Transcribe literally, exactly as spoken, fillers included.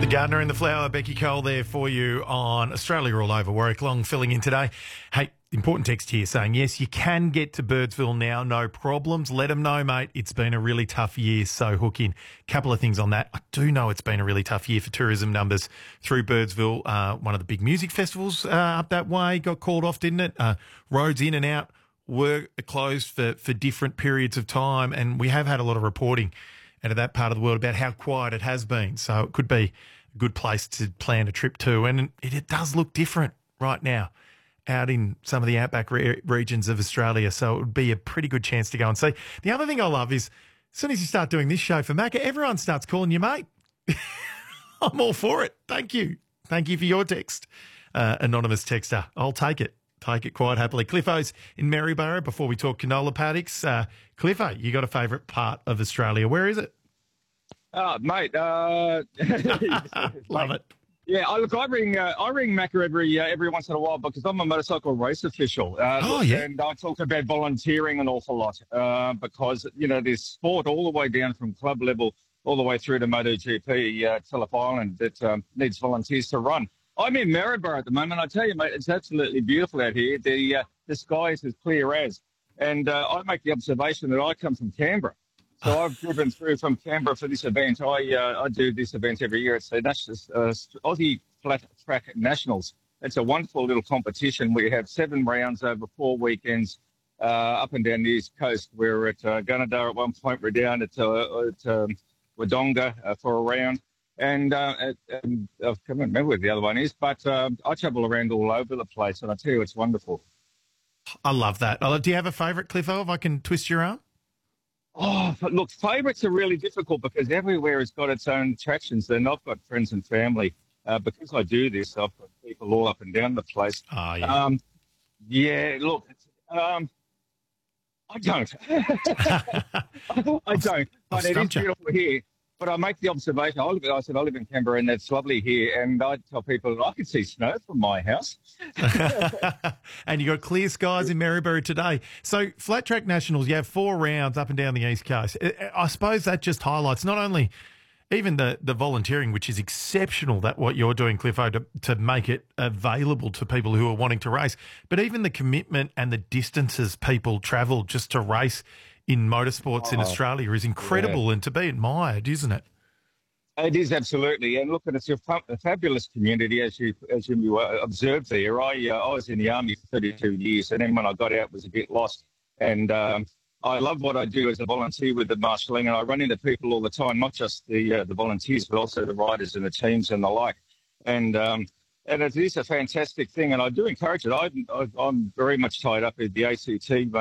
The Gardener and the Flower, Becky Cole there for you on Australia All Over. Warwick Long filling in today. Hey, important text here saying, yes, you can get to Birdsville now, no problems. Let them know, mate. It's been a really tough year, so hook in. Couple of things on that. I do know it's been a really tough year for tourism numbers through Birdsville. Uh, one of the big music festivals uh, up that way got called off, didn't it? Uh, roads in and out were closed for, for different periods of time, and we have had a lot of reporting out of that part of the world about how quiet it has been. So it could be a good place to plan a trip to. And it, it does look different right now out in some of the outback re- regions of Australia. So it would be a pretty good chance to go and see. The other thing I love is as soon as you start doing this show for Macca, everyone starts calling you mate. I'm all for it. Thank you. Thank you for your text, uh, anonymous texter. I'll take it. Take it quite happily. Cliffo's in Maryborough before we talk canola paddocks. Uh, Cliffo, you got a favourite part of Australia. Where is it? Oh, mate. Uh... Love it. Yeah, I, look, I ring uh, I ring Macca every uh, every once in a while because I'm a motorcycle race official. Uh, oh, yeah. And I talk about volunteering an awful lot uh, because, you know, there's sport all the way down from club level all the way through to MotoGP, uh, Phillip Island that um, needs volunteers to run. I'm in Maryborough at the moment. I tell you, mate, it's absolutely beautiful out here. The uh, the sky is as clear as. And uh, I make the observation that I come from Canberra. So I've driven through from Canberra for this event. I uh, I do this event every year. It's the uh, Aussie Flat Track Nationals. It's a wonderful little competition. We have seven rounds over four weekends uh, up and down the East Coast. We're at uh, Gunnedah at one point. We're down at, uh, at um, Wodonga uh, for a round. And uh, at, um, I can't remember where the other one is, but uh, I travel around all over the place, and I tell you, it's wonderful. I love that. Do you have a favourite, Cliffo, if I can twist your arm? Oh, but look, favourites are really difficult because everywhere has got its own attractions. Then I've got friends and family. Uh, because I do this, I've got people all up and down the place. Oh, yeah. Um, yeah, look, um, I don't. I don't, but it is beautiful here. But I make the observation, I, live, I said I live in Canberra and it's lovely here, and I tell people that I can see snow from my house. And you got clear skies in Maryborough today. So Flat Track Nationals, you have four rounds up and down the East Coast. I suppose that just highlights not only even the, the volunteering, which is exceptional, that what you're doing, Cliffo, to, to make it available to people who are wanting to race, but even the commitment and the distances people travel just to race in motorsports oh, in Australia is incredible yeah. and to be admired, isn't it? It is, absolutely. And look, it's a, a fabulous community, as you as you observed there. I uh, I was in the Army for thirty-two years, and then when I got out, was a bit lost. And um, I love what I do as a volunteer with the marshalling, and I run into people all the time, not just the uh, the volunteers, but also the riders and the teams and the like. And um, and it is a fantastic thing, and I do encourage it. I, I, I'm very much tied up with the A C T,